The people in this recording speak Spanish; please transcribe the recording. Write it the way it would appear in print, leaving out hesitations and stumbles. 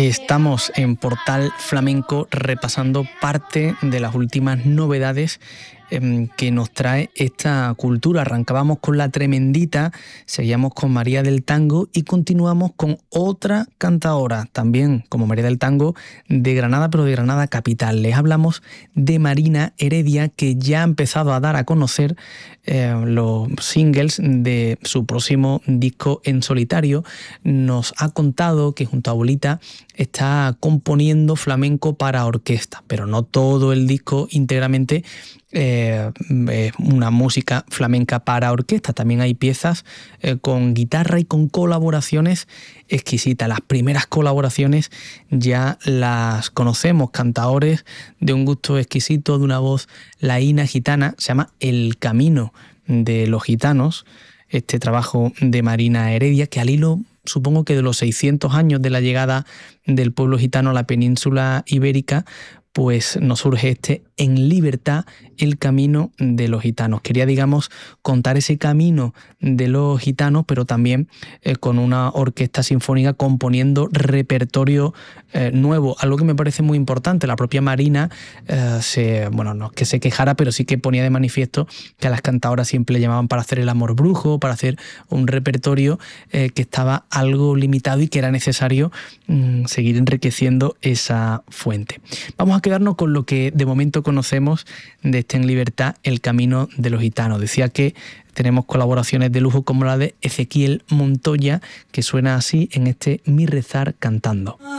Estamos en Portal Flamenco repasando parte de las últimas novedades que nos trae esta cultura. Arrancábamos con La Tremendita, seguíamos con María del Tango y continuamos con otra cantaora, también como María del Tango, de Granada, pero de Granada capital. Les hablamos de Marina Heredia, que ya ha empezado a dar a conocer los singles de su próximo disco en solitario. Nos ha contado que junto a Abuelita está componiendo flamenco para orquesta, pero no todo el disco íntegramente una música flamenca para orquesta. También hay piezas con guitarra y con colaboraciones exquisitas. Las primeras colaboraciones ya las conocemos, cantaores de un gusto exquisito, de una voz laína gitana. Se llama El Camino de los Gitanos, este trabajo de Marina Heredia, que al hilo, supongo que de los 600 años de la llegada del pueblo gitano a la península ibérica, pues nos surge este En Libertad, el camino de los gitanos. Quería, digamos, contar ese camino de los gitanos, pero también con una orquesta sinfónica componiendo repertorio nuevo, algo que me parece muy importante. La propia Marina, no es que se quejara, pero sí que ponía de manifiesto que a las cantadoras siempre le llamaban para hacer el amor brujo, para hacer un repertorio que estaba algo limitado y que era necesario seguir enriqueciendo esa fuente. Vamos a quedarnos con lo que de momento conocemos de este En Libertad, el camino de los gitanos. Decía que tenemos colaboraciones de lujo como la de Ezequiel Montoya, que suena así en este Mi Rezar Cantando.